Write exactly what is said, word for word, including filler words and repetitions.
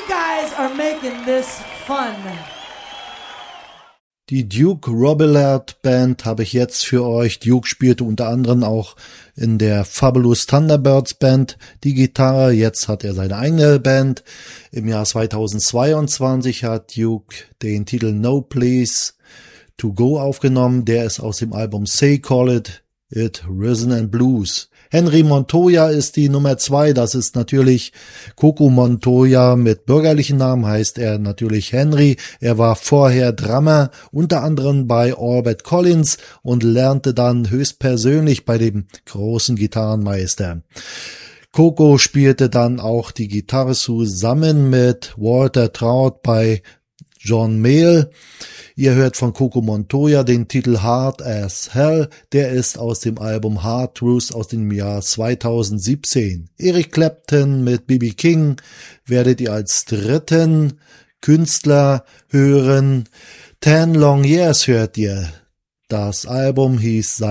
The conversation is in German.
guys are making this fun. Die Duke Robillard Band habe ich jetzt für euch. Duke spielte unter anderem auch in der Fabulous Thunderbirds Band die Gitarre. Jetzt hat er seine eigene Band. Im Jahr zweitausendzweiundzwanzig hat Duke den Titel No Place to Go aufgenommen. Der ist aus dem Album Say Call It It Rhythm and Blues. Henry Montoya ist die Nummer zwei, das ist natürlich Coco Montoya mit bürgerlichen Namen, heißt er natürlich Henry. Er war vorher Drummer, unter anderem bei Albert Collins und lernte dann höchstpersönlich bei dem großen Gitarrenmeister. Coco spielte dann auch die Gitarre zusammen mit Walter Trout bei John Mayall. Ihr hört von Coco Montoya den Titel Hard as Hell, der ist aus dem Album Hard Truth aus dem Jahr zweitausendsiebzehn. Eric Clapton mit B B King werdet ihr als dritten Künstler hören. Ten Long Years hört ihr. Das Album hieß